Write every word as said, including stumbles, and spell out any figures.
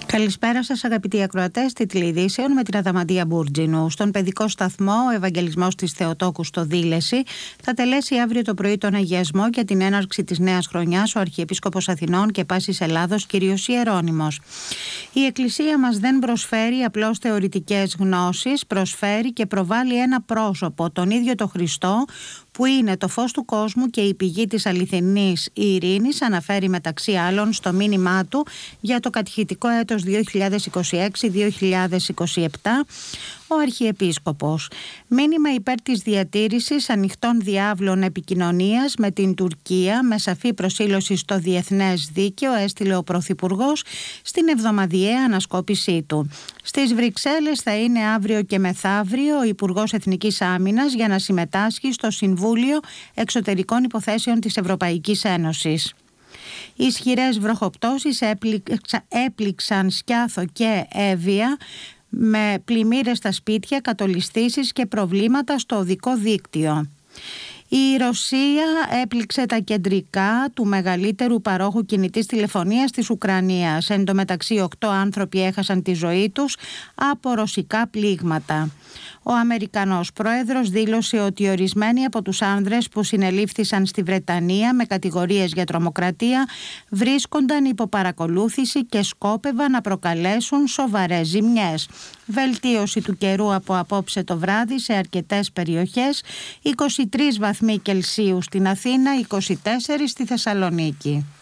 Καλησπέρα σας αγαπητοί ακροατές τίτλοι ειδήσεων με την Αδαμαντία Μπούρτζινου. Στον παιδικό σταθμό ο Ευαγγελισμός της Θεοτόκου στο Δήλεση θα τελέσει αύριο το πρωί τον αγιασμό για την έναρξη της νέας χρονιάς ο Αρχιεπίσκοπος Αθηνών και Πάσης Ελλάδος κ. Ιερώνυμος. Η Εκκλησία μας δεν προσφέρει απλώς θεωρητικές γνώσεις, προσφέρει και προβάλλει ένα πρόσωπο, τον ίδιο το Χριστό, που είναι το φως του κόσμου και η πηγή της αληθινής ειρήνης, αναφέρει μεταξύ άλλων στο μήνυμά του για το κατηχητικό έτος δύο χιλιάδες είκοσι έξι δύο χιλιάδες είκοσι επτά ο Αρχιεπίσκοπος. Μήνυμα υπέρ της διατήρησης ανοιχτών διάβλων επικοινωνίας με την Τουρκία με σαφή προσήλωση στο διεθνές δίκαιο έστειλε ο Πρωθυπουργός στην εβδομαδιαία ανασκόπησή του. Στις Βρυξέλλες θα είναι αύριο και μεθαύριο ο Υπουργός Εθνικής Άμυνας για να συμμετάσχει στο Συμβούλιο Εξωτερικών Υποθέσεων της Ευρωπαϊκής Ένωσης. Οι ισχυρές βροχοπτώσεις έπληξαν Σκιάθο και Εύβοια με πλημμύρες στα σπίτια, κατολιστήσεις και προβλήματα στο οδικό δίκτυο. Η Ρωσία έπληξε τα κεντρικά του μεγαλύτερου παρόχου κινητής τηλεφωνίας της Ουκρανίας. Εν τω μεταξύ, οκτώ άνθρωποι έχασαν τη ζωή τους από ρωσικά πλήγματα. Ο Αμερικανός πρόεδρος δήλωσε ότι ορισμένοι από τους άνδρες που συνελήφθησαν στη Βρετανία με κατηγορίες για τρομοκρατία βρίσκονταν υπό παρακολούθηση και σκόπευαν να προκαλέσουν σοβαρές ζημιές. Βελτίωση του καιρού από απόψε το βράδυ σε αρκετές περιοχές, είκοσι τρεις βαθμοί Κελσίου στην Αθήνα, είκοσι τέσσερα στη Θεσσαλονίκη.